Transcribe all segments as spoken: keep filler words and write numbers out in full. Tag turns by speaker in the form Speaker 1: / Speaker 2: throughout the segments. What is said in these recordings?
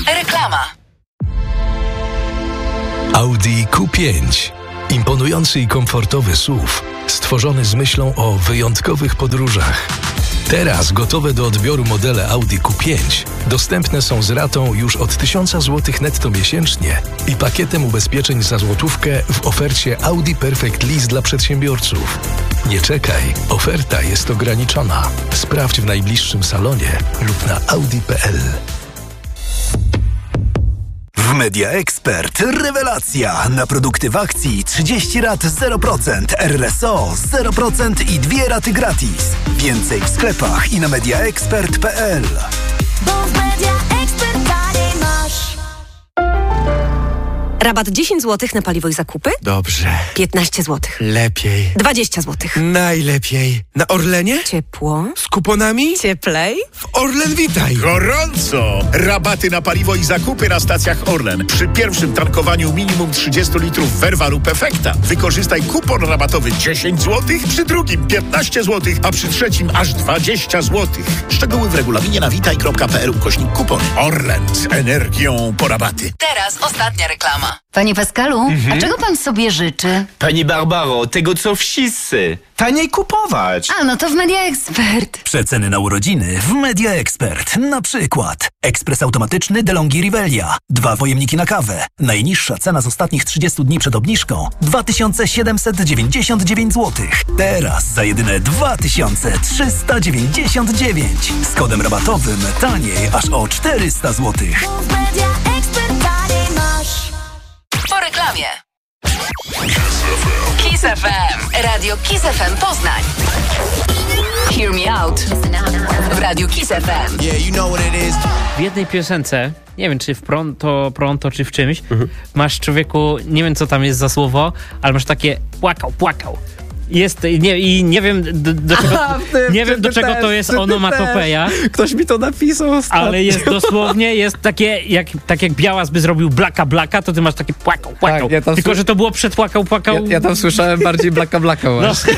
Speaker 1: Reklama.
Speaker 2: Audi Q pięć. Imponujący i komfortowy S U V, stworzony z myślą o wyjątkowych podróżach. Teraz gotowe do odbioru modele Audi Q pięć dostępne są z ratą już od tysiąc złotych netto miesięcznie i pakietem ubezpieczeń za złotówkę w ofercie Audi Perfect Lease dla przedsiębiorców. Nie czekaj, oferta jest ograniczona. Sprawdź w najbliższym salonie lub na audi kropka p l.
Speaker 3: W Media Expert rewelacja! Na produkty w akcji trzydzieści rat zero procent, R S O zero procent i dwie raty gratis. Więcej w sklepach i na media expert kropka p l.
Speaker 4: Bo w Media Expert taniej masz.
Speaker 5: Rabat dziesięć złotych na paliwo i zakupy?
Speaker 6: Dobrze.
Speaker 5: piętnaście złotych.
Speaker 6: Lepiej.
Speaker 5: dwadzieścia złotych.
Speaker 6: Najlepiej. Na Orlenie?
Speaker 5: Ciepło.
Speaker 6: Z kuponami?
Speaker 5: Cieplej.
Speaker 6: W Orlen Witaj.
Speaker 7: Gorąco! Rabaty na paliwo i zakupy na stacjach Orlen. Przy pierwszym tankowaniu minimum trzydzieści litrów Verva lub Efekta. Wykorzystaj kupon rabatowy dziesięć złotych, przy drugim piętnaście złotych, a przy trzecim aż dwadzieścia złotych. Szczegóły w regulaminie na witaj kropka p l ukośnik kupon. Orlen z energią po rabaty.
Speaker 1: Teraz ostatnia reklama.
Speaker 8: Panie Pascalu, mhm. a czego pan sobie życzy?
Speaker 9: Pani Barbaro, tego co wszyscy. Taniej kupować.
Speaker 8: A, no to w Media Expert.
Speaker 3: Przeceny na urodziny w Media Expert. Na przykład ekspres automatyczny DeLonghi Rivelia. Dwa pojemniki na kawę. Najniższa cena z ostatnich trzydziestu dni przed obniżką dwa tysiące siedemset dziewięćdziesiąt dziewięć złotych. Teraz za jedyne dwa tysiące trzysta dziewięćdziesiąt dziewięć. Z kodem rabatowym taniej aż o czterysta złotych.
Speaker 4: Bo w Media Expert taniej masz.
Speaker 1: Po reklamie. Kiss F M. Radio Kiss F M Poznań. Hear me out. W Radio Kiss F M.
Speaker 10: W jednej piosence, nie wiem czy w pronto, pronto czy w czymś, mhm. masz człowieku, nie wiem co tam jest za słowo, ale masz takie płakał, płakał. Jest, nie, i nie wiem do, do czego, Aha, ty, nie ty, wiem, do czego też, to jest onomatopeja.
Speaker 6: Ktoś mi to napisał ostatnio.
Speaker 10: Ale jest dosłownie, jest takie, jak, tak jak Białas by zrobił blaka, blaka, to ty masz takie płakał, płakał. Tak, ja Tylko, że to było przed płakał, płakał.
Speaker 6: Ja, ja tam słyszałem bardziej blaka, blaka właśnie.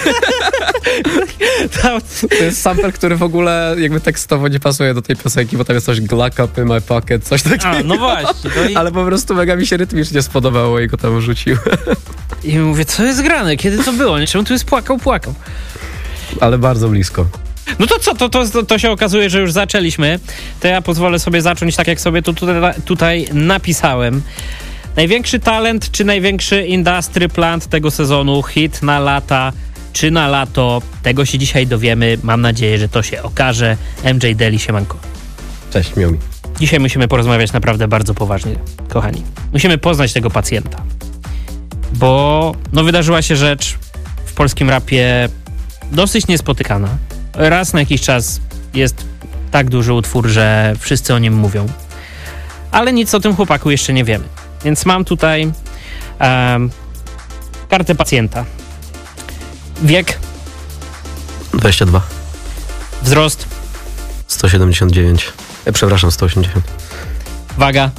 Speaker 6: No. To jest sample, który w ogóle jakby tekstowo nie pasuje do tej piosenki, bo tam jest coś Glock up in my pocket, coś takiego.
Speaker 10: A, no właśnie. I...
Speaker 6: Ale po prostu mega mi się rytmicznie spodobało i go tam rzuciłem.
Speaker 10: I mówię, co jest grane? Kiedy to było? Czemu tu jest płakał, płakał?
Speaker 6: Ale bardzo blisko.
Speaker 10: No to co? To, to, to się okazuje, że już zaczęliśmy. To ja pozwolę sobie zacząć tak, jak sobie to tutaj, tutaj napisałem. Największy talent, czy największy industry plant tego sezonu? Hit na lata, czy na lato? Tego się dzisiaj dowiemy. Mam nadzieję, że to się okaże. M J Daly, siemanko.
Speaker 6: Cześć, miło mi.
Speaker 10: Dzisiaj musimy porozmawiać naprawdę bardzo poważnie, kochani. Musimy poznać tego pacjenta. Bo no wydarzyła się rzecz w polskim rapie dosyć niespotykana. Raz na jakiś czas jest tak duży utwór, że wszyscy o nim mówią. Ale nic o tym chłopaku jeszcze nie wiemy. Więc mam tutaj um, kartę pacjenta. Wiek?
Speaker 6: dwadzieścia dwa.
Speaker 10: Wzrost?
Speaker 6: sto siedemdziesiąt dziewięć. E, przepraszam, sto osiemdziesiąt.
Speaker 10: Waga?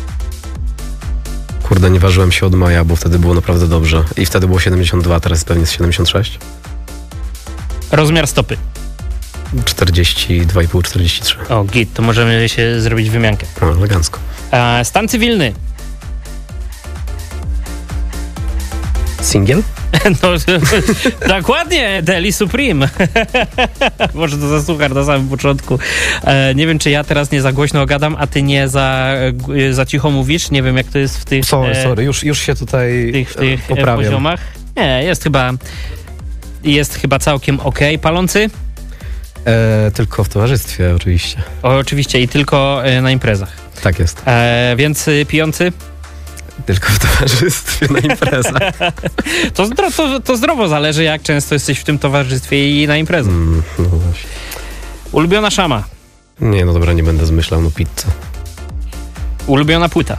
Speaker 6: Kurde, nie ważyłem się od maja, bo wtedy było naprawdę dobrze. I wtedy było siedemdziesiąt dwa, teraz pewnie jest siedemdziesiąt sześć.
Speaker 10: Rozmiar stopy?
Speaker 6: czterdzieści dwa i pół, czterdzieści trzy.
Speaker 10: O, git, to możemy się zrobić wymiankę.
Speaker 6: O, elegancko.
Speaker 10: E, stan cywilny?
Speaker 6: Singiel?
Speaker 10: No, dokładnie, Daly Supreme. Może to za suchar na samym początku. E, nie wiem, czy ja teraz nie za głośno gadam, a ty nie za, za cicho mówisz. Nie wiem, jak to jest w tych...
Speaker 6: Sorry, sorry, już, już się tutaj
Speaker 10: tych, w tych
Speaker 6: poprawiam.
Speaker 10: poziomach. Nie, jest chyba jest chyba całkiem okej. Okay. Palący?
Speaker 6: E, tylko w towarzystwie, oczywiście.
Speaker 10: O, oczywiście i tylko e, na imprezach.
Speaker 6: Tak jest.
Speaker 10: E, więc pijący?
Speaker 6: Tylko w towarzystwie na imprezach.
Speaker 10: to, zdro, to, to zdrowo zależy, jak często jesteś w tym towarzystwie i na imprezach. Mm, no właśnie. Ulubiona szama?
Speaker 6: Nie, no dobra, nie będę zmyślał, no pizza.
Speaker 10: Ulubiona płyta?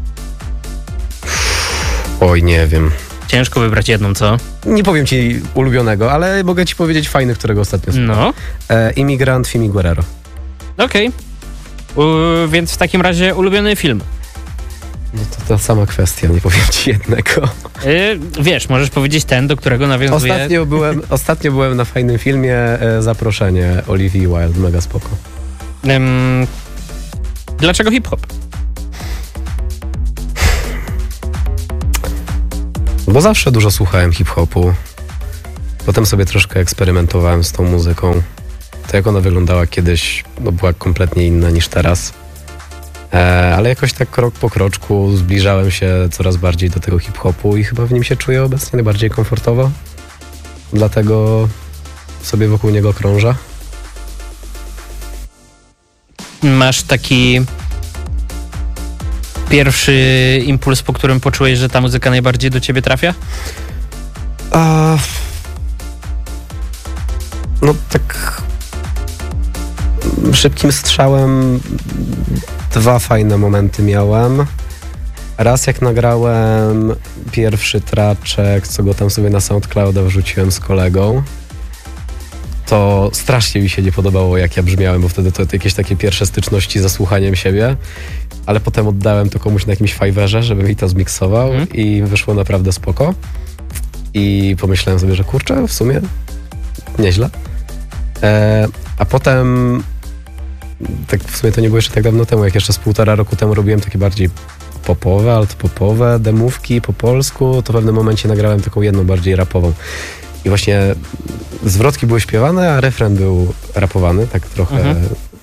Speaker 6: Oj, nie wiem.
Speaker 10: Ciężko wybrać jedną, co?
Speaker 6: Nie powiem ci ulubionego, ale mogę ci powiedzieć fajny, którego ostatnio słuchałem.
Speaker 10: No.
Speaker 6: E, Imigrant Fimi Guerrero.
Speaker 10: Okej. Okay. Więc w takim razie ulubiony film?
Speaker 6: No to ta sama kwestia, nie powiem ci jednego.
Speaker 10: Yy, wiesz, możesz powiedzieć ten, do którego nawiązuje...
Speaker 6: Ostatnio byłem, ostatnio byłem na fajnym filmie e, Zaproszenie Olivia Wilde, mega spoko.
Speaker 10: Um, dlaczego hip-hop?
Speaker 6: Bo zawsze dużo słuchałem hip-hopu. Potem sobie troszkę eksperymentowałem z tą muzyką. To jak ona wyglądała kiedyś, no była kompletnie inna niż teraz. E, ale jakoś tak krok po kroczku zbliżałem się coraz bardziej do tego hip-hopu i chyba w nim się czuję obecnie najbardziej komfortowo. Dlatego sobie wokół niego krążę.
Speaker 10: Masz taki pierwszy impuls, po którym poczułeś, że ta muzyka najbardziej do ciebie trafia?
Speaker 6: A... No tak szybkim strzałem dwa fajne momenty miałem. Raz jak nagrałem pierwszy traczek, co go tam sobie na SoundClouda wrzuciłem z kolegą, to strasznie mi się nie podobało, jak ja brzmiałem, bo wtedy to jakieś takie pierwsze styczności ze słuchaniem siebie, ale potem oddałem to komuś na jakimś Fiverrze, żeby mi to zmiksował mm. i wyszło naprawdę spoko. I pomyślałem sobie, że kurczę, w sumie nieźle. E, a potem, tak w sumie to nie było jeszcze tak dawno temu, jak jeszcze z półtora roku temu robiłem takie bardziej popowe, alt-popowe demówki po polsku, to w pewnym momencie nagrałem taką jedną bardziej rapową. I właśnie zwrotki były śpiewane, a refren był rapowany, tak trochę mhm.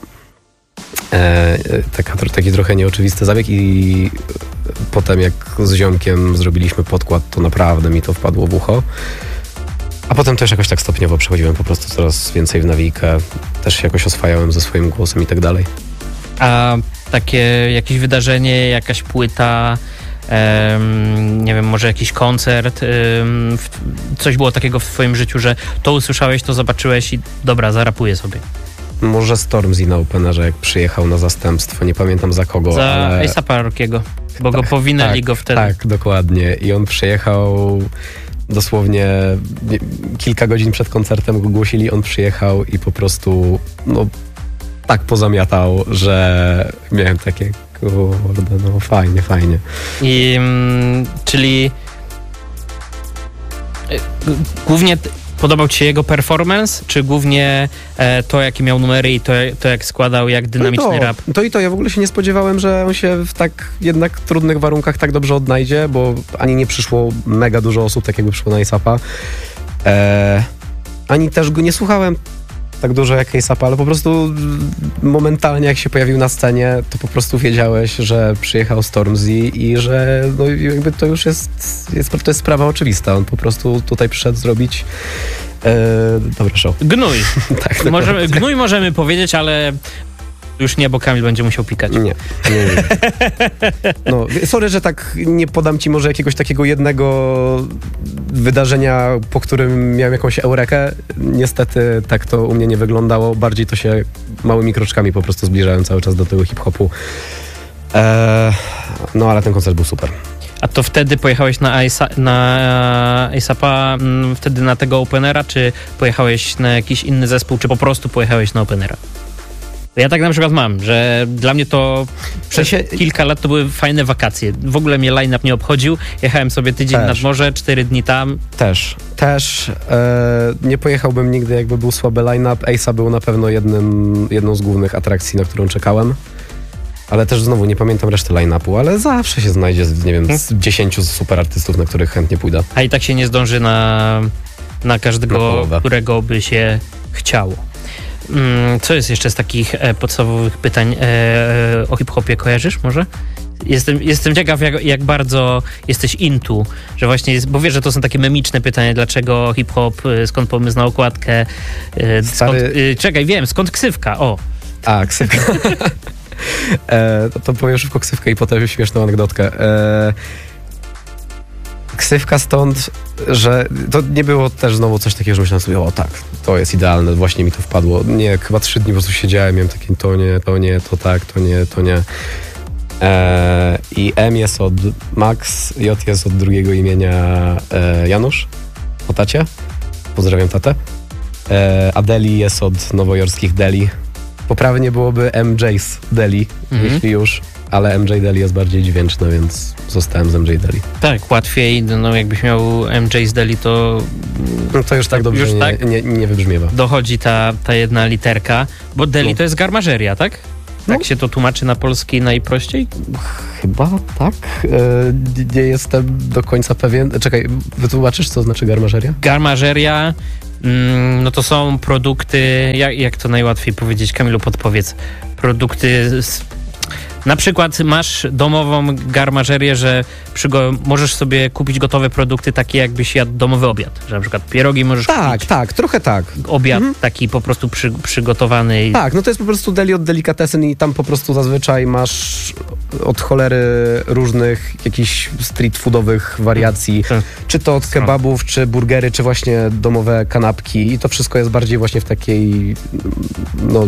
Speaker 6: e, taka, taki trochę nieoczywisty zabieg i potem jak z ziomkiem zrobiliśmy podkład, to naprawdę mi to wpadło w ucho. A potem też jakoś tak stopniowo przechodziłem po prostu coraz więcej w nawijkę, też się jakoś oswajałem ze swoim głosem i tak dalej.
Speaker 10: A takie jakieś wydarzenie, jakaś płyta, Um, nie wiem, może jakiś koncert, um, w, coś było takiego w twoim życiu, że to usłyszałeś, to zobaczyłeś i dobra, zarapuję sobie.
Speaker 6: Może Stormzy na Openerze, jak przyjechał na zastępstwo, nie pamiętam za kogo,
Speaker 10: za
Speaker 6: ale...
Speaker 10: A$AP Rockiego, bo tak, go powinęli
Speaker 6: tak,
Speaker 10: go wtedy.
Speaker 6: Tak, dokładnie. I on przyjechał dosłownie kilka godzin przed koncertem, go głosili, on przyjechał i po prostu, no, tak pozamiatał, że miałem takie... Kurde, no fajnie, fajnie.
Speaker 10: I, mm, czyli y, głównie t- podobał ci się jego performance, czy głównie e, to, jakie miał numery i to, to jak składał, jak dynamiczny
Speaker 6: no to,
Speaker 10: rap?
Speaker 6: To i to, ja w ogóle się nie spodziewałem, że on się w tak jednak trudnych warunkach tak dobrze odnajdzie, bo ani nie przyszło mega dużo osób, tak jakby przyszło na A$apa. E, ani też go nie słuchałem tak dużo jak A$apa, ale po prostu momentalnie jak się pojawił na scenie, to po prostu wiedziałeś, że przyjechał Stormzy i że no jakby to już jest, jest, to jest sprawa oczywista. On po prostu tutaj przyszedł zrobić e, dobre show.
Speaker 10: Gnój.
Speaker 6: tak,
Speaker 10: możemy, gnój możemy powiedzieć, ale już nie, bo Kamil będzie musiał pikać.
Speaker 6: Nie, nie, nie. No, sorry, że tak nie podam ci może jakiegoś takiego jednego wydarzenia, po którym miałem jakąś eurekę. Niestety tak to u mnie nie wyglądało. Bardziej to się małymi kroczkami po prostu zbliżałem cały czas do tego hip-hopu. Eee, no, ale ten koncert był super.
Speaker 10: A to wtedy pojechałeś na, A$A, na A$apa, m, wtedy na tego Openera, czy pojechałeś na jakiś inny zespół, czy po prostu pojechałeś na Openera? Ja tak na przykład mam, że dla mnie to przez się... kilka lat to były fajne wakacje. W ogóle mnie line-up nie obchodził. Jechałem sobie tydzień też. nad morze, cztery dni tam.
Speaker 6: Też, też. E, nie pojechałbym nigdy, jakby był słaby line-up. A$A był na pewno jednym, jedną z głównych atrakcji, na którą czekałem. Ale też znowu nie pamiętam reszty line-upu, ale zawsze się znajdzie, nie wiem, hmm? z dziesięciu super artystów, na których chętnie pójdę.
Speaker 10: A i tak się nie zdąży na, na każdego, na którego by się chciało. Co jest jeszcze z takich e, podstawowych pytań e, o hip-hopie? Kojarzysz może? Jestem, jestem ciekaw, jak, jak bardzo jesteś into, że właśnie jest, bo wiesz, że to są takie memiczne pytania, dlaczego hip-hop, skąd pomysł na okładkę, e,
Speaker 6: Stary...
Speaker 10: skąd, e, czekaj, wiem, skąd ksywka, o.
Speaker 6: A, ksywka. e, to, to powiem szybko ksywkę i potem śmieszną anegdotkę. E, Ksywka stąd, że to nie było też znowu coś takiego, że myślałem sobie, o tak, to jest idealne, właśnie mi to wpadło. Nie, chyba trzy dni po prostu siedziałem, miałem takie to nie, to nie, to tak, to nie, to nie. Eee, I M jest od Max, J jest od drugiego imienia e, Janusz, po tacie. Pozdrawiam tatę. E, a Deli jest od nowojorskich Deli. Poprawnie byłoby M J's Deli, mhm. jeśli już. Ale M J Deli jest bardziej dźwięczne, więc zostałem z M J Deli.
Speaker 10: Tak, łatwiej, no jakbyś miał M J z Deli, to...
Speaker 6: No to już tak dobrze już nie, tak nie, nie wybrzmiewa.
Speaker 10: Dochodzi ta, ta jedna literka, bo Deli no. to jest garmażeria, tak? Tak się to tłumaczy na polski najprościej?
Speaker 6: Chyba tak. E, nie jestem do końca pewien. Czekaj, wytłumaczysz, co znaczy garmażeria?
Speaker 10: Garmażeria, mm, no to są produkty, jak, jak to najłatwiej powiedzieć, Kamilu, podpowiedz. Produkty, z, na przykład masz domową garmażerię, że przygo- możesz sobie kupić gotowe produkty takie, jakbyś jadł domowy obiad. Że na przykład pierogi możesz
Speaker 6: Tak,
Speaker 10: kupić.
Speaker 6: tak, trochę tak.
Speaker 10: Obiad
Speaker 6: Mhm.
Speaker 10: taki po prostu przy, przygotowany.
Speaker 6: Tak, no to jest po prostu deli od delikatesyn i tam po prostu zazwyczaj masz od cholery różnych jakichś street foodowych wariacji,
Speaker 10: Hmm.
Speaker 6: czy to od kebabów, czy burgery, czy właśnie domowe kanapki i to wszystko jest bardziej właśnie w takiej no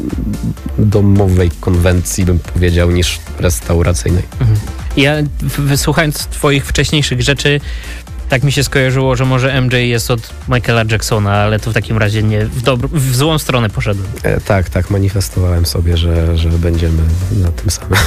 Speaker 6: domowej konwencji, bym powiedział, niż restauracyjnej.
Speaker 10: Mhm. Ja wysłuchając twoich wcześniejszych rzeczy, tak mi się skojarzyło, że może M J jest od Michaela Jacksona, ale to w takim razie nie, w, dobr- w złą stronę poszedłem.
Speaker 6: E, tak, tak, manifestowałem sobie, że, że będziemy na tym samym.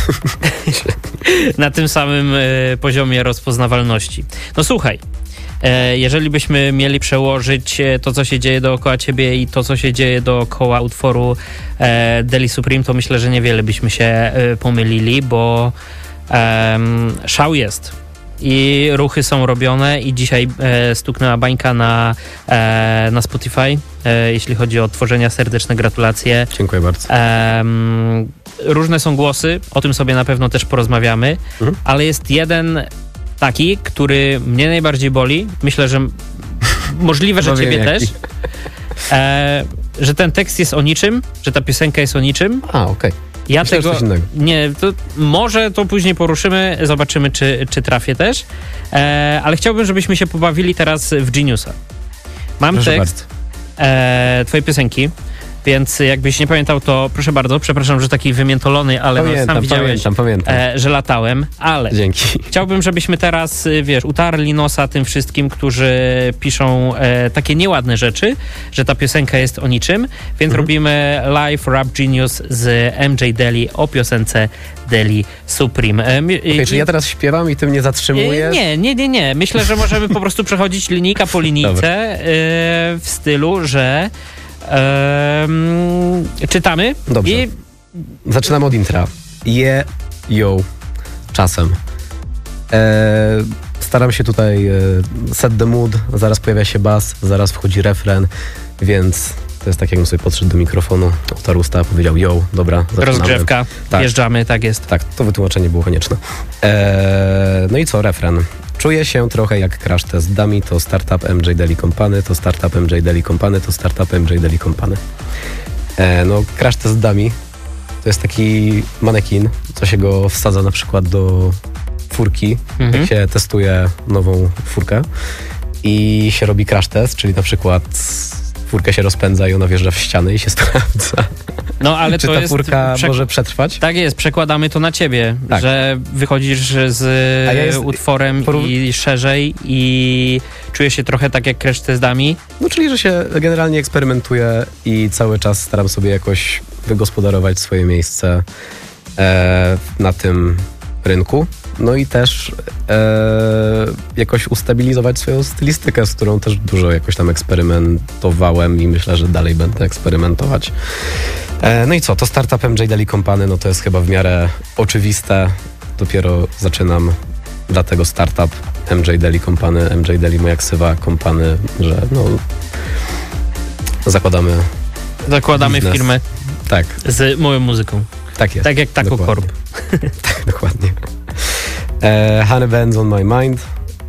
Speaker 10: Na tym samym e, poziomie rozpoznawalności. No słuchaj, e, jeżeli byśmy mieli przełożyć e, to, co się dzieje dookoła ciebie i to, co się dzieje dookoła utworu e, Deli Supreme, to myślę, że niewiele byśmy się e, pomylili, bo e, szał jest. I ruchy są robione i dzisiaj e, stuknęła bańka na, e, na Spotify, e, jeśli chodzi o tworzenia. Serdeczne gratulacje.
Speaker 6: Dziękuję bardzo.
Speaker 10: E, różne są głosy, o tym sobie na pewno też porozmawiamy, mhm. ale jest jeden taki, który mnie najbardziej boli. Myślę, że możliwe, że ciebie też. E, że ten tekst jest o niczym, że ta piosenka jest o niczym.
Speaker 6: A, okej. Okay.
Speaker 10: Ja
Speaker 6: Myślę,
Speaker 10: tego, nie, to może to później poruszymy, zobaczymy, czy, czy trafię też, e, ale chciałbym, żebyśmy się pobawili teraz w Geniusa. Mam
Speaker 6: proszę
Speaker 10: tekst e, twojej piosenki, więc jakbyś nie pamiętał, to proszę bardzo, przepraszam, że taki wymiętolony, ale
Speaker 6: pamiętam,
Speaker 10: no, sam widziałeś,
Speaker 6: pamiętam, pamiętam.
Speaker 10: E, że latałem, ale
Speaker 6: dzięki.
Speaker 10: Chciałbym, żebyśmy teraz, wiesz, utarli nosa tym wszystkim, którzy piszą e, takie nieładne rzeczy, że ta piosenka jest o niczym, więc mhm. robimy live Rap Genius z M J Deli o piosence Deli Supreme. E, mi,
Speaker 6: okay, i, czy ja teraz śpiewam i ty mnie zatrzymujesz?
Speaker 10: Nie, nie, nie, nie. Myślę, że możemy po prostu przechodzić linijka po linijce e, w stylu, że Um, czytamy.
Speaker 6: Dobrze.
Speaker 10: I...
Speaker 6: Zaczynamy od intra. Je, yo, czasem. E, staram się tutaj e, set the mood, zaraz pojawia się bas, zaraz wchodzi refren, więc to jest tak, jakbym sobie podszedł do mikrofonu, otarł usta, powiedział yo, dobra, zaczynamy.
Speaker 10: Rozgrzewka, tak. Wjeżdżamy, tak jest.
Speaker 6: Tak, to wytłumaczenie było konieczne. E, no i co, refren. Czuję się trochę jak Crash Test Dummy, to startup M J Deli Company, to startup M J Deli Company, to startup M J Deli Company. E, no, Crash Test Dummy to jest taki manekin, co się go wsadza na przykład do furki, mhm. jak się testuje nową furkę i się robi crash test, czyli na przykład furka się rozpędza i ona wjeżdża w ściany i się sprawdza.
Speaker 10: No, ale
Speaker 6: czy
Speaker 10: to
Speaker 6: ta
Speaker 10: jest
Speaker 6: furka
Speaker 10: przek-
Speaker 6: może przetrwać?
Speaker 10: Tak jest, przekładamy to na ciebie,
Speaker 6: tak.
Speaker 10: że wychodzisz z ja jest, utworem porów... i szerzej i czujesz się trochę tak jak Crash Test Dummy.
Speaker 6: No, czyli, że się generalnie eksperymentuję i cały czas staram sobie jakoś wygospodarować swoje miejsce e, na tym rynku. No i też e, jakoś ustabilizować swoją stylistykę, z którą też dużo jakoś tam eksperymentowałem i myślę, że dalej będę eksperymentować. E, no i co, to startup M J Deli Company, no to jest chyba w miarę oczywiste. Dopiero zaczynam, dlatego startup M J Deli Company, M J Deli moja ksywa Company, że no zakładamy
Speaker 10: Zakładamy
Speaker 6: biznes.
Speaker 10: firmę
Speaker 6: tak.
Speaker 10: z moją muzyką.
Speaker 6: Tak jest.
Speaker 10: Tak jak Taco Corp.
Speaker 6: Tak, dokładnie. E, Honey Bands on my mind.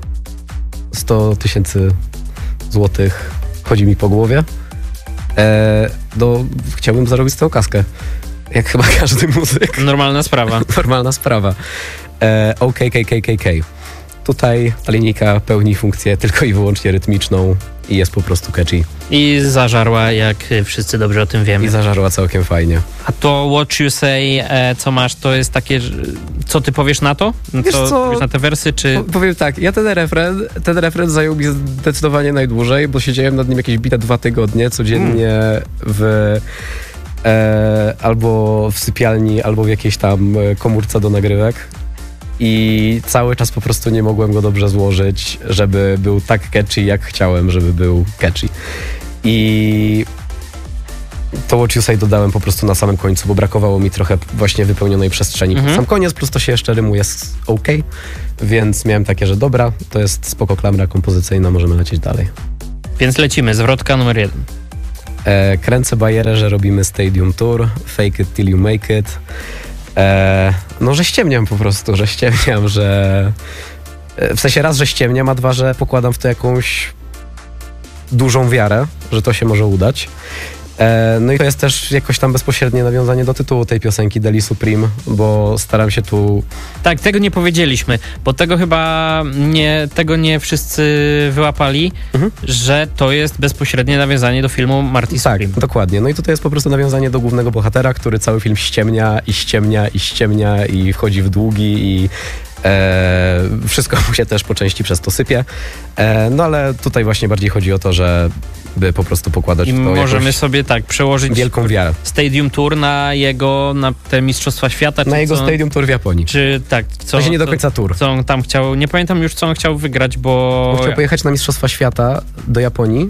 Speaker 6: sto tysięcy złotych chodzi mi po głowie. E, do, chciałbym zarobić z tą kaskę. Jak chyba każdy muzyk.
Speaker 10: Normalna sprawa.
Speaker 6: Normalna sprawa. E, O K K K K K. Tutaj ta linijka pełni funkcję tylko i wyłącznie rytmiczną i jest po prostu catchy.
Speaker 10: I zażarła, jak wszyscy dobrze o tym wiemy.
Speaker 6: I zażarła całkiem fajnie.
Speaker 10: A to What You Say, e, co masz, to jest takie, co ty powiesz na to?
Speaker 6: Wiesz
Speaker 10: co,
Speaker 6: co?
Speaker 10: Powiesz na te wersy, czy...
Speaker 6: Powiem tak, ja ten refren, ten refren zajął mi zdecydowanie najdłużej, bo siedziałem nad nim jakieś bite dwa tygodnie, codziennie hmm. w... E, albo w sypialni, albo w jakiejś tam komórce do nagrywek. I cały czas po prostu nie mogłem go dobrze złożyć, żeby był tak catchy, jak chciałem, żeby był catchy. I to What You Say dodałem po prostu na samym końcu, bo brakowało mi trochę właśnie wypełnionej przestrzeni.
Speaker 10: Mhm.
Speaker 6: Sam koniec, plus to się jeszcze rymuje, jest okej, więc miałem takie, że dobra, to jest spoko klamra kompozycyjna, możemy lecieć dalej.
Speaker 10: Więc lecimy, zwrotka numer jeden.
Speaker 6: E, kręcę bajerę, że robimy Stadium Tour, fake it till you make it. E, no, że ściemniam po prostu, że ściemniam, że... W sensie raz, że ściemniam, a dwa, że pokładam w to jakąś dużą wiarę, że to się może udać. E, no i to jest też jakoś tam bezpośrednie nawiązanie do tytułu tej piosenki Deli Supreme, bo staram się tu...
Speaker 10: Tak, tego nie powiedzieliśmy, bo tego chyba nie, tego nie wszyscy wyłapali, mhm. że to jest bezpośrednie nawiązanie do filmu Marty Supreme.
Speaker 6: Tak, dokładnie. No i tutaj jest po prostu nawiązanie do głównego bohatera, który cały film ściemnia i ściemnia i ściemnia i wchodzi w długi i E, wszystko mu się też po części przez to sypie. E, no ale tutaj właśnie bardziej chodzi o to, że by po prostu pokładać
Speaker 10: I
Speaker 6: w to
Speaker 10: możemy sobie tak przełożyć
Speaker 6: wielką wiarę.
Speaker 10: Stadium Tour na jego, na te Mistrzostwa Świata.
Speaker 6: Na jego co, Stadium Tour w Japonii.
Speaker 10: Czy tak, co,
Speaker 6: to się nie do końca tour.
Speaker 10: Co on tam chciał, nie pamiętam już co on chciał wygrać, bo...
Speaker 6: bo chciał pojechać na Mistrzostwa Świata do Japonii.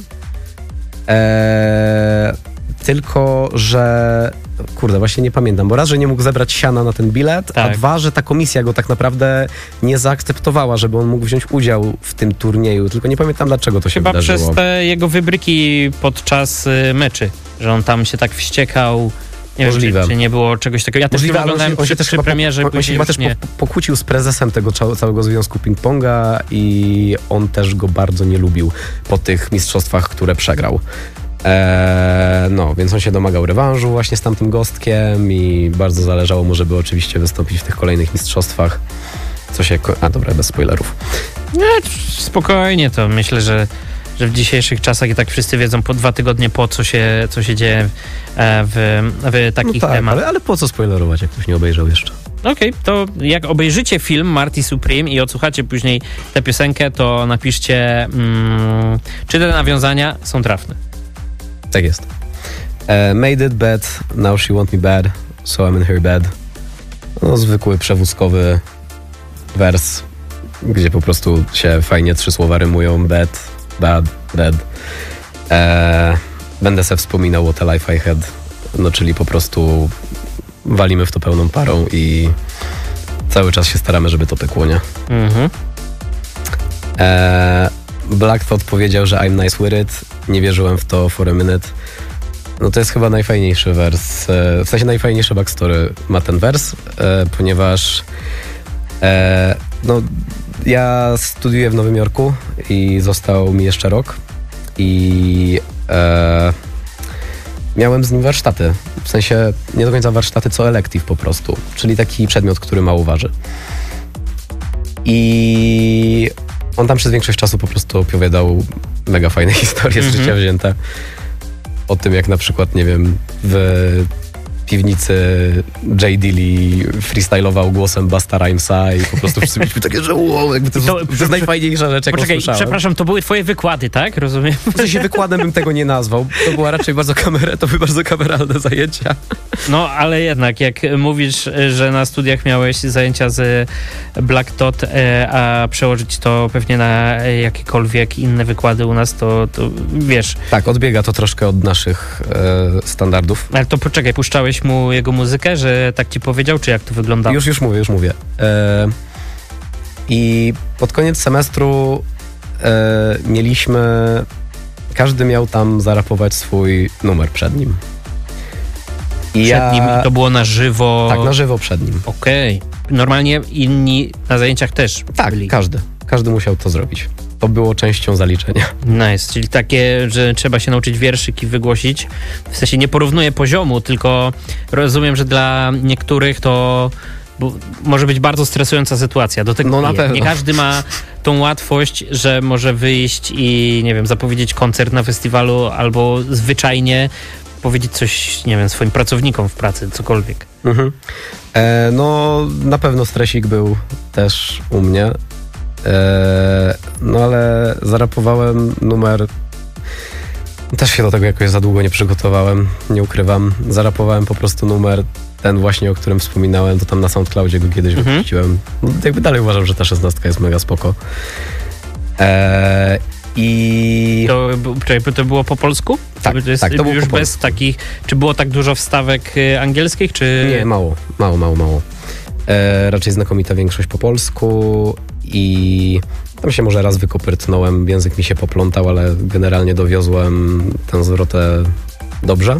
Speaker 6: E, tylko, że kurde, właśnie nie pamiętam, bo raz, że nie mógł zebrać siana na ten bilet,
Speaker 10: tak.
Speaker 6: a dwa, że ta komisja go tak naprawdę nie zaakceptowała, żeby on mógł wziąć udział w tym turnieju, tylko nie pamiętam, dlaczego to się
Speaker 10: Chyba
Speaker 6: wydarzyło.
Speaker 10: Chyba przez te jego wybryki podczas y, meczy, że on tam się tak wściekał. Nie Możliwe. wiem, czy, czy nie było czegoś takiego. Ja
Speaker 6: Możliwe,
Speaker 10: też oglądałem przy, przy premierze.
Speaker 6: On, on się chyba też po, pokłócił z prezesem tego całego związku ping-ponga i on też go bardzo nie lubił po tych mistrzostwach, które przegrał. Eee, no, więc on się domagał rewanżu właśnie z tamtym gostkiem i bardzo zależało mu, żeby oczywiście wystąpić w tych kolejnych mistrzostwach. Co się... A dobra, bez spoilerów.
Speaker 10: Nie, spokojnie, to myślę, że, że w dzisiejszych czasach i tak wszyscy wiedzą po dwa tygodnie po co się, co się dzieje w, w takich
Speaker 6: no tak,
Speaker 10: tematach.
Speaker 6: Ale, ale po co spoilerować, jak ktoś nie obejrzał jeszcze?
Speaker 10: Okej, okay, to jak obejrzycie film Marty Supreme i odsłuchacie później tę piosenkę, to napiszcie, mm, czy te nawiązania są trafne.
Speaker 6: Tak jest. Uh, made it bad, now she want me bad, so I'm in her bed. No, zwykły przewózkowy wers, gdzie po prostu się fajnie trzy słowa rymują. Bad, bad, bad. Uh, będę se wspominał what a life I had. No, czyli po prostu walimy w to pełną parą i cały czas się staramy, żeby to pykło, nie? Mhm. Uh, Black Thought powiedział, że I'm nice with it. Nie wierzyłem w to for a minute. No to jest chyba najfajniejszy wers. W sensie najfajniejszy backstory ma ten wers, ponieważ no, ja studiuję w Nowym Jorku i został mi jeszcze rok i e, miałem z nim warsztaty. W sensie nie do końca warsztaty, co elective po prostu. Czyli taki przedmiot, który mało waży. I on tam przez większość czasu po prostu opowiadał mega fajne historie z życia wzięte. O tym, jak na przykład, nie wiem, w piwnicy Jay Dilley freestylował głosem Busta Rhymesa i po prostu wszyscy byliśmy takie, że wow, jakby to, to, to jest najfajniejsza rzecz, jaką
Speaker 10: Poczekaj,
Speaker 6: słyszałem.
Speaker 10: Przepraszam, to były twoje wykłady, tak? Rozumiem?
Speaker 6: W sensie wykładem bym tego nie nazwał. To była raczej bardzo kamera, to były bardzo kameralne zajęcia.
Speaker 10: No, ale jednak, jak mówisz, że na studiach miałeś zajęcia z Black Thought, a przełożyć to pewnie na jakiekolwiek inne wykłady u nas, to, to wiesz...
Speaker 6: Tak, odbiega to troszkę od naszych e, standardów.
Speaker 10: Ale to poczekaj, puszczałeś mu jego muzykę, że tak ci powiedział, czy jak to wyglądało?
Speaker 6: Już, już mówię, już mówię. E, I pod koniec semestru e, mieliśmy... Każdy miał tam zarapować swój numer przed nim.
Speaker 10: I przed ja... nim to było na żywo?
Speaker 6: Tak, na żywo przed nim.
Speaker 10: Okej. Okay. Normalnie inni na zajęciach też
Speaker 6: Tak,
Speaker 10: byli.
Speaker 6: każdy. Każdy musiał to zrobić. To było częścią zaliczenia.
Speaker 10: Nice, czyli takie, że trzeba się nauczyć wierszyk i wygłosić. W sensie nie porównuję poziomu, tylko rozumiem, że dla niektórych to może być bardzo stresująca sytuacja. Do tego
Speaker 6: no na pewno.
Speaker 10: Nie każdy ma tą łatwość, że może wyjść i, nie wiem, zapowiedzieć koncert na festiwalu albo zwyczajnie powiedzieć coś, nie wiem, swoim pracownikom w pracy, cokolwiek. Mhm.
Speaker 6: E, no, na pewno stresik był też u mnie. E, no, ale zarapowałem numer... Też się do tego jakoś za długo nie przygotowałem, nie ukrywam. Zarapowałem po prostu numer, ten właśnie, o którym wspominałem, to tam na SoundCloudzie go kiedyś mhm. wypuściłem. No, jakby dalej uważam, że ta szesnastka jest mega spoko. E, I...
Speaker 10: To, czy to było po polsku?
Speaker 6: Tak,
Speaker 10: to jest
Speaker 6: tak, to było
Speaker 10: już
Speaker 6: po
Speaker 10: bez
Speaker 6: polsku.
Speaker 10: takich... Czy było tak dużo wstawek y, angielskich, czy...
Speaker 6: Nie, mało, mało, mało, mało. E, raczej znakomita większość po polsku i tam się może raz wykopyrtnąłem, język mi się poplątał, ale generalnie dowiozłem tę zwrotę dobrze.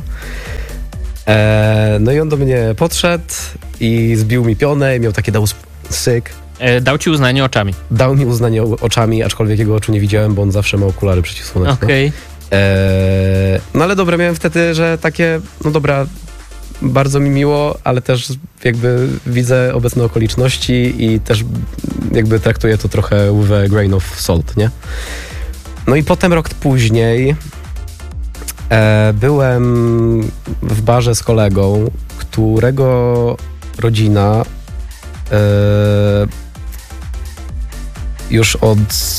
Speaker 6: E, no i on do mnie podszedł i zbił mi pionę i miał takie dał syk.
Speaker 10: E, dał ci uznanie oczami.
Speaker 6: Dał mi uznanie oczami, aczkolwiek jego oczu nie widziałem, bo on zawsze ma okulary przeciwsłoneczne.
Speaker 10: Okej. Okay.
Speaker 6: E, no ale dobra, miałem wtedy, że takie, no dobra, bardzo mi miło, ale też jakby widzę obecne okoliczności i też jakby traktuję to trochę with a grain of salt, nie? No i potem rok później e, byłem w barze z kolegą, którego rodzina e, już od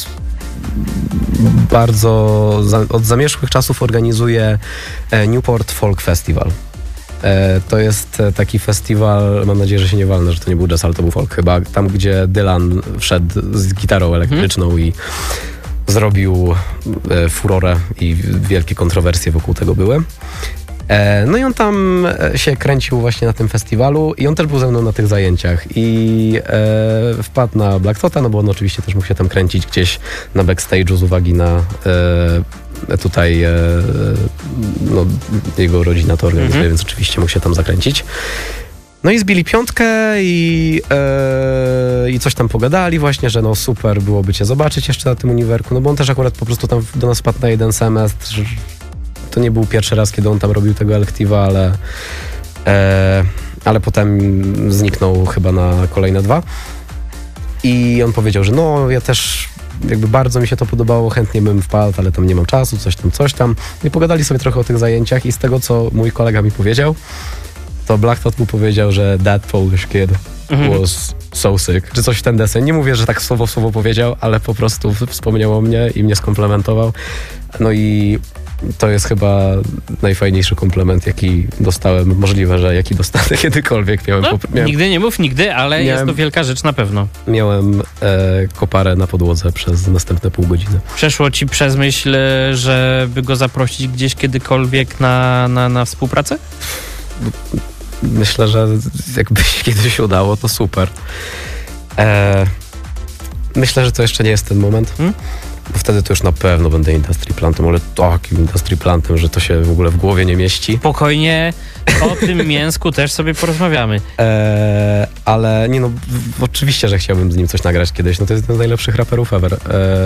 Speaker 6: bardzo, za, od zamierzchłych czasów organizuje Newport Folk Festival. To jest taki festiwal, mam nadzieję, że się nie walnę, że to nie był jazz, ale to był folk chyba, tam gdzie Dylan wszedł z gitarą elektryczną hmm. i zrobił furorę i wielkie kontrowersje wokół tego były. No i on tam się kręcił właśnie na tym festiwalu i on też był ze mną na tych zajęciach i e, wpadł na Black Thoughta, no bo on oczywiście też mógł się tam kręcić gdzieś na backstage'u z uwagi na e, tutaj e, no, jego rodzina to organizuje, mm-hmm. więc oczywiście mógł się tam zakręcić. No i zbili piątkę i, e, i coś tam pogadali właśnie, że no super byłoby cię zobaczyć jeszcze na tym uniwerku, no bo on też akurat po prostu tam do nas wpadł na jeden semestr. To nie był pierwszy raz, kiedy on tam robił tego elektywa, ale, e, ale potem zniknął chyba na kolejne dwa. I on powiedział, że no ja też jakby bardzo mi się to podobało, chętnie bym wpadł, ale tam nie mam czasu, coś tam, coś tam. I pogadali sobie trochę o tych zajęciach i z tego, co mój kolega mi powiedział, to Black Thought mu powiedział, że that Polish kid mhm. was so sick, czy coś w ten deseń. Nie mówię, że tak słowo w słowo powiedział, ale po prostu wspomniał o mnie i mnie skomplementował. No i to jest chyba najfajniejszy komplement, jaki dostałem. Możliwe, że jaki dostanę kiedykolwiek. Miałem,
Speaker 10: no,
Speaker 6: pop- miałem
Speaker 10: nigdy nie mów nigdy, ale miałem, jest to wielka rzecz na pewno.
Speaker 6: Miałem e, koparę na podłodze przez następne pół godziny.
Speaker 10: Przeszło ci przez myśl, żeby go zaprosić gdzieś kiedykolwiek na, na, na współpracę?
Speaker 6: Myślę, że jakby się kiedyś udało, to super. E, myślę, że to jeszcze nie jest ten moment. Hmm? Wtedy to już na pewno będę industry plantem, ale takim industry plantem, że to się w ogóle w głowie nie mieści.
Speaker 10: Spokojnie, o tym mięsku też sobie porozmawiamy.
Speaker 6: Eee, ale nie no, w, oczywiście, że chciałbym z nim coś nagrać kiedyś. No to jest jeden z najlepszych raperów ever. Eee,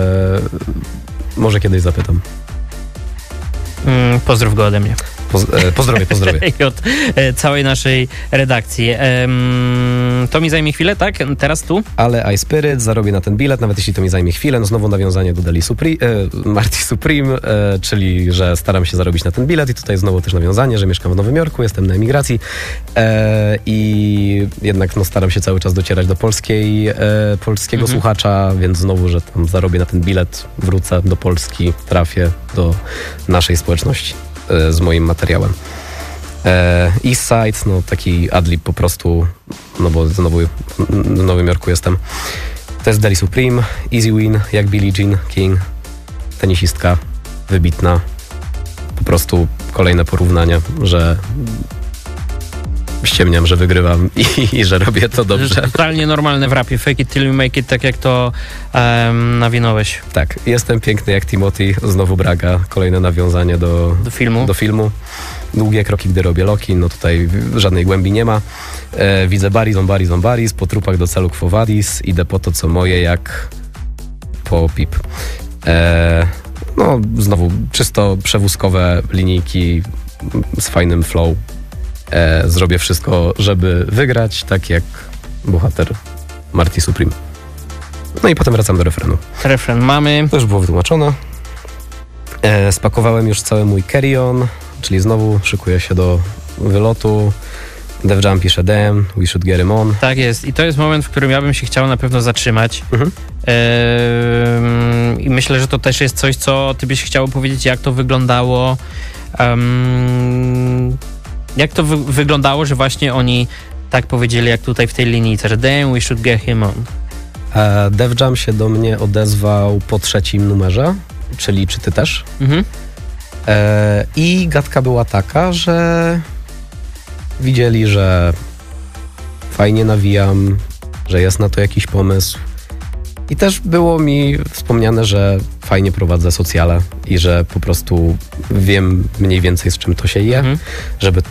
Speaker 6: może kiedyś zapytam.
Speaker 10: Mm, pozdrów go ode mnie.
Speaker 6: Poz, e, pozdrowie, pozdrowie.
Speaker 10: I od e, całej naszej redakcji. Ehm, to mi zajmie chwilę, tak? Teraz tu?
Speaker 6: Ale iSpirit, zarobię na ten bilet, nawet jeśli to mi zajmie chwilę. No znowu nawiązanie do Deli Supri, e, Marty Supreme, e, czyli że staram się zarobić na ten bilet i tutaj znowu też nawiązanie, że mieszkam w Nowym Jorku, jestem na emigracji e, i jednak no, staram się cały czas docierać do polskiej, e, polskiego mhm. słuchacza, więc znowu, że tam zarobię na ten bilet, wrócę do Polski, trafię do naszej społeczności z moim materiałem. E, Eastside, no taki adlib po prostu, no bo znowu w Nowym Jorku jestem. To jest Deli Supreme, Easy Win, jak Billie Jean King, tenisistka, wybitna. Po prostu kolejne porównanie, że ściemniam, że wygrywam i, i że robię to dobrze.
Speaker 10: Totalnie normalne w rapie, fake it till you make it, tak jak to um, nawinąłeś.
Speaker 6: Tak, jestem piękny jak Timothy, znowu Braga, kolejne nawiązanie do,
Speaker 10: do filmu.
Speaker 6: Do filmu. Długie kroki, gdy robię loki, no tutaj żadnej głębi nie ma. E, widzę Barry, zombari, zombaris, po trupach do celu Quo Vadis, idę po to, co moje, jak po pip. E, no, znowu czysto przewózkowe linijki z fajnym flow. E, zrobię wszystko, żeby wygrać, tak jak bohater Marty Supreme. No i potem wracam do refrenu.
Speaker 10: Refren mamy.
Speaker 6: To już było wytłumaczone. E, spakowałem już cały mój carry-on, czyli znowu szykuję się do wylotu. Def Jam pisze damn, we should get him on.
Speaker 10: Tak jest. I to jest moment, w którym ja bym się chciał na pewno zatrzymać. Mhm. Ehm, I myślę, że to też jest coś, co ty byś chciał powiedzieć, jak to wyglądało. Um, jak to wy- wyglądało, że właśnie oni tak powiedzieli, jak tutaj w tej linijce, że damn, we should get him on.
Speaker 6: E, Def Jam się do mnie odezwał po trzecim numerze czyli czy ty też?
Speaker 10: Mhm.
Speaker 6: E, I gadka była taka, że widzieli, że fajnie nawijam, że jest na to jakiś pomysł. I też było mi wspomniane, że fajnie prowadzę socjale i że po prostu wiem mniej więcej z czym to się je, mhm. żeby